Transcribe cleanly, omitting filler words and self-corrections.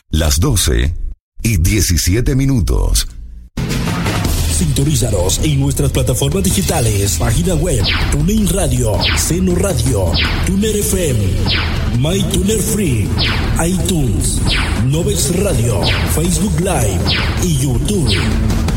Las 12:17. Sintonízanos en nuestras plataformas digitales, página web, TuneIn Radio, Seno Radio, Tuner FM, MyTuner Free, iTunes, Novex Radio, Facebook Live y YouTube.